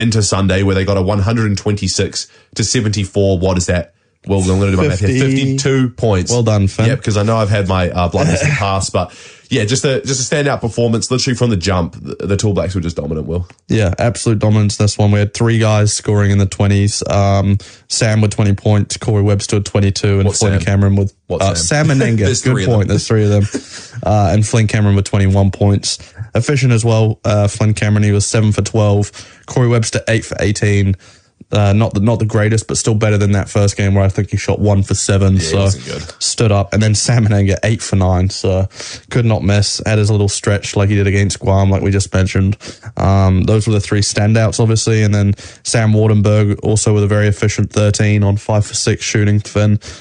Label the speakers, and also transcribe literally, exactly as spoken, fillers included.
Speaker 1: into Sunday where they got a one twenty-six to seventy-four. What is that? Well, I'm going to do my math here. fifty-two points.
Speaker 2: Well done, Finn.
Speaker 1: Yeah, because I know I've had my uh, blunders in the past, but yeah, just a just a standout performance. Literally from the jump, the, the Tall Blacks were just dominant, Will.
Speaker 2: Yeah, absolute dominance this one. We had three guys scoring in the twenties. Um, Sam with twenty points, Corey Webster with twenty-two, and
Speaker 1: What
Speaker 2: Flynn
Speaker 1: Sam?
Speaker 2: Cameron with
Speaker 1: What
Speaker 2: uh,
Speaker 1: Sam?
Speaker 2: Sam and
Speaker 1: There's
Speaker 2: Good
Speaker 1: three of
Speaker 2: point.
Speaker 1: them.
Speaker 2: There's three of them. Uh, and Flynn Cameron with twenty-one points. Efficient as well. Uh, Flynn Cameron, he was seven for twelve. Corey Webster, eight for eighteen. Uh, not the not the greatest, but still better than that first game where I think he shot one for seven.
Speaker 1: Yeah,
Speaker 2: so
Speaker 1: he wasn't good.
Speaker 2: Stood up, and then Sam Menenga eight for nine. So could not miss. Had his little stretch like he did against Guam, like we just mentioned. Um, those were the three standouts, obviously, and then Sam Wardenberg also with a very efficient thirteen on five for six shooting. Finn.